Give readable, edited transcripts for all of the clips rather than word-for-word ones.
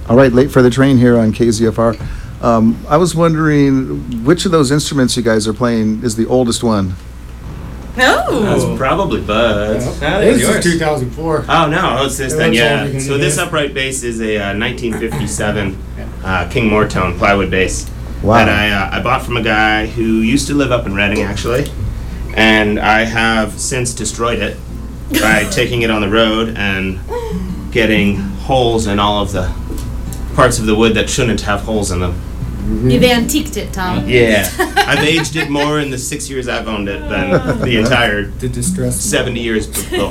All right, late for the train here on KZFR. I was wondering which of those instruments you guys are playing is the oldest one? That's Oh, probably Bud's. this is 2004. Oh, no, it's this then, That's all yeah. we're gonna So this do. upright bass is a 1957 King Moortone plywood bass Wow. that I bought from a guy who used to live up in Reading, actually. And I have since destroyed it by taking it on the road and getting holes in all of the parts of the wood that shouldn't have holes in them. You've antiqued it, Tom. Yeah. I've aged it more in the 6 years I've owned it than the entire The distressed. 70 years before.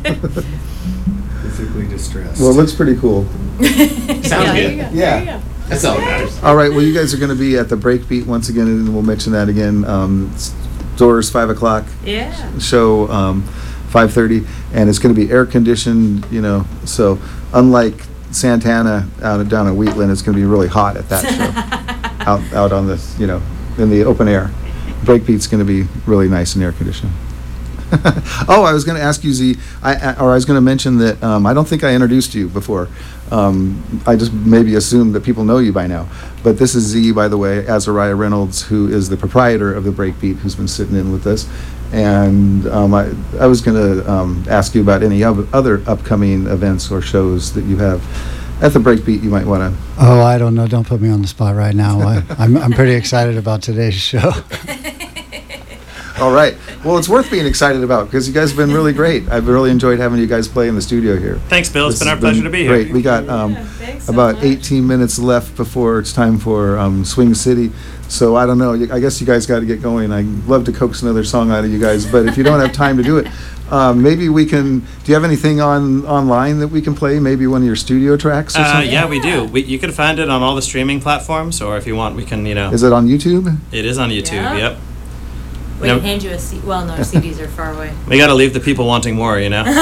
Physically distressed. Well, it looks pretty cool. Sounds Yeah, there good. you go. Yeah. There you go. That's all that matters. All right, well, you guys are going to be at the Breakbeat once again, and we'll mention that again. Doors 5 o'clock, Yeah. show 5:30, and it's going to be air conditioned. So unlike Santana down in Wheatland, it's going to be really hot at that show. out on this, in the open air. Breakbeat's going to be really nice and air conditioned. Oh, I was going to ask you, Z, I was going to mention that I don't think I introduced you before. I just maybe assumed that people know you by now. But this is Z, by the way, Azariah Reynolds, who is the proprietor of the Breakbeat, who's been sitting in with us. And I was going to ask you about any other upcoming events or shows that you have at the Breakbeat you might want to. Oh, I don't know. Don't put me on the spot right now. I'm pretty excited about today's show. All right. Well, it's worth being excited about because you guys have been really great. I've really enjoyed having you guys play in the studio here. Thanks, Bill. It's This been our has pleasure to be here. Great. We got Thanks so about much. 18 minutes left before it's time for Swing City. So I don't know. I guess you guys got to get going. I'd love to coax another song out of you guys, but if you don't have time to do it, maybe we can. Do you have anything online that we can play? Maybe one of your studio tracks or something? Yeah, we do. You can find it on all the streaming platforms, or if you want, we can, Is it on YouTube? It is on YouTube, Yeah. yep. We No. can hand you a CD. Well, no, CDs are far away. We got to leave the people wanting more,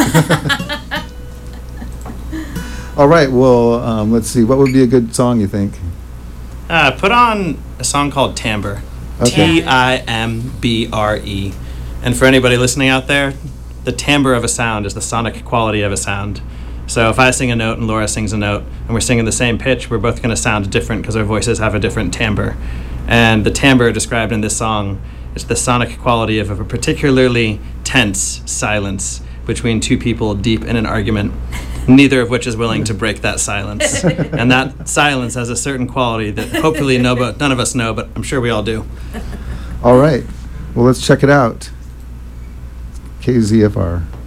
All right. Well, let's see. What would be a good song, you think? Put on a song called Timbre. Okay. Timbre. And for anybody listening out there, the timbre of a sound is the sonic quality of a sound. So if I sing a note and Laura sings a note, and we're singing the same pitch, we're both going to sound different because our voices have a different timbre. And the timbre described in this song is the sonic quality of a particularly tense silence between two people deep in an argument, neither of which is willing to break that silence. And that silence has a certain quality that hopefully none of us know, but I'm sure we all do. All right. Well, let's check it out. KZFR.